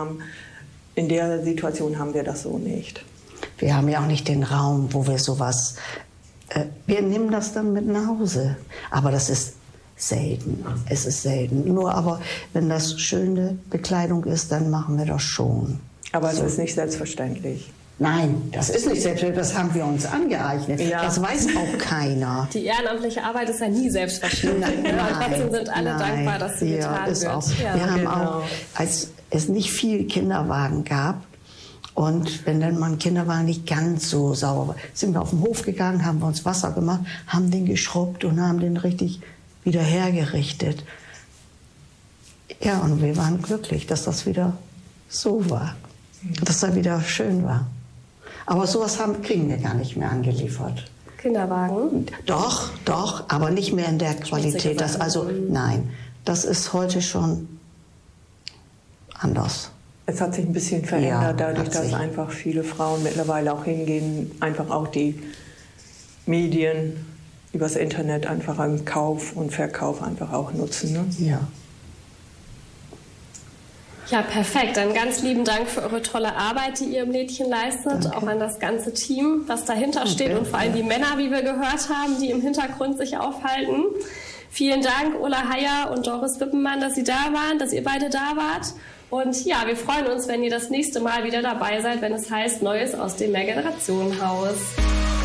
haben. In der Situation haben wir das so nicht. Wir haben ja auch nicht den Raum, wo wir sowas... wir nehmen das dann mit nach Hause. Aber das ist selten. Es ist selten. Nur aber, wenn das schöne Bekleidung ist, dann machen wir das schon. Aber es ist nicht selbstverständlich. Nein, das ist nicht selbstverständlich. Das haben wir uns angeeignet. Ja. Das weiß auch keiner. Die ehrenamtliche Arbeit ist ja nie selbstverständlich. Nein, trotzdem sind alle dankbar, dass sie getan wird. Auch. Ja, wir haben auch, als es nicht viel Kinderwagen gab, und wenn dann mal ein Kinderwagen nicht ganz so sauber war, sind wir auf den Hof gegangen, haben wir uns Wasser gemacht, haben den geschrubbt und haben den richtig wieder hergerichtet. Ja, und wir waren glücklich, dass das wieder so war, dass er wieder schön war. Aber sowas kriegen wir gar nicht mehr angeliefert. Kinderwagen? Doch, aber nicht mehr in der Qualität. Nein, das ist heute schon anders. Es hat sich ein bisschen verändert, dadurch, dass einfach viele Frauen mittlerweile auch hingehen, einfach auch die Medien übers Internet einfach im Kauf und Verkauf einfach auch nutzen. Ne? Ja. Ja, perfekt. Dann ganz lieben Dank für eure tolle Arbeit, die ihr im Lädchen leistet. Danke. Auch an das ganze Team, was dahinter steht und vor allem die Männer, wie wir gehört haben, die im Hintergrund sich aufhalten. Vielen Dank, Ulla Heyer und Doris Wippenmann, dass Sie da waren, dass ihr beide da wart. Und ja, wir freuen uns, wenn ihr das nächste Mal wieder dabei seid, wenn es heißt Neues aus dem Mehrgenerationenhaus.